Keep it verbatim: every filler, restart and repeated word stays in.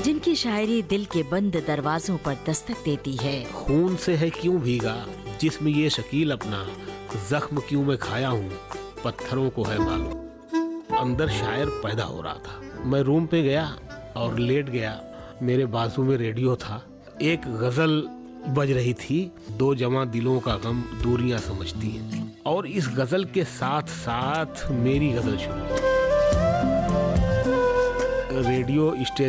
जिनकी शायरी दिल के बंद दरवाजों पर दस्तक देती है। खून से है क्यों भीगा जिस्म ये शकील अपना, जख्म क्यों मैं खाया हूँ पत्थरों को है मालूम। अंदर शायर पैदा हो रहा था। मैं रूम पे गया और लेट गया। मेरे बाजू में रेडियो था। एक गजल बज रही थी, दो जवां दिलों का गम दूरियां समझती हैं। और इस गजल के साथ साथ मेरी गजल शुरू। Radio station